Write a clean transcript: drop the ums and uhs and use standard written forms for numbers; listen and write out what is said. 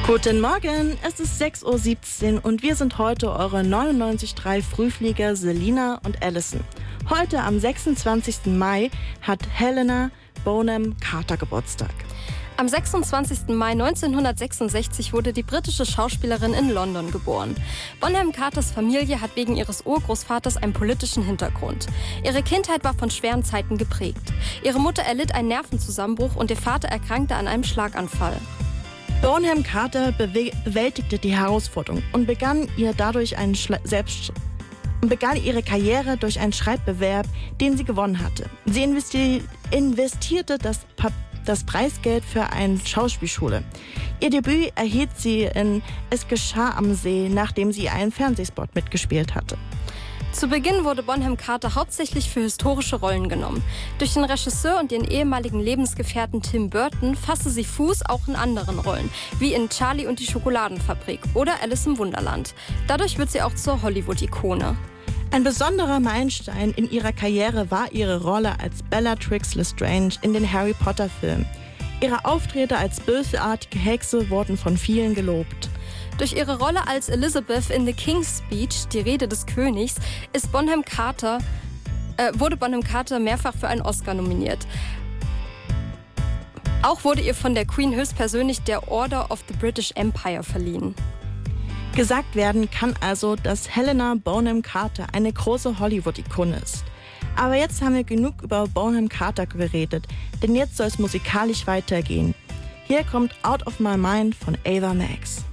Guten Morgen, es ist 6:17 Uhr und wir sind heute eure 99.3 Frühflieger Selina und Allison. Heute am 26. Mai hat Helena Bonham Carter Geburtstag. Am 26. Mai 1966 wurde die britische Schauspielerin in London geboren. Bonham Carters Familie hat wegen ihres Urgroßvaters einen politischen Hintergrund. Ihre Kindheit war von schweren Zeiten geprägt. Ihre Mutter erlitt einen Nervenzusammenbruch und ihr Vater erkrankte an einem Schlaganfall. Bonham Carter bewältigte die Herausforderung und begann ihre Karriere durch einen Schreibbewerb, den sie gewonnen hatte. Sie investierte das Preisgeld für eine Schauspielschule. Ihr Debüt erhielt sie in Es geschah am See, nachdem sie einen Fernsehspot mitgespielt hatte. Zu Beginn wurde Bonham Carter hauptsächlich für historische Rollen genommen. Durch den Regisseur und ihren ehemaligen Lebensgefährten Tim Burton fasste sie Fuß auch in anderen Rollen, wie in Charlie und die Schokoladenfabrik oder Alice im Wunderland. Dadurch wird sie auch zur Hollywood-Ikone. Ein besonderer Meilenstein in ihrer Karriere war ihre Rolle als Bellatrix Lestrange in den Harry Potter-Filmen. Ihre Auftritte als bösartige Hexe wurden von vielen gelobt. Durch ihre Rolle als Elizabeth in The King's Speech, die Rede des Königs, wurde Bonham Carter mehrfach für einen Oscar nominiert. Auch wurde ihr von der Queen höchstpersönlich der Order of the British Empire verliehen. Gesagt werden kann also, dass Helena Bonham Carter eine große Hollywood-Ikone ist. Aber jetzt haben wir genug über Bonham Carter geredet, denn jetzt soll es musikalisch weitergehen. Hier kommt Out of My Mind von Ava Max.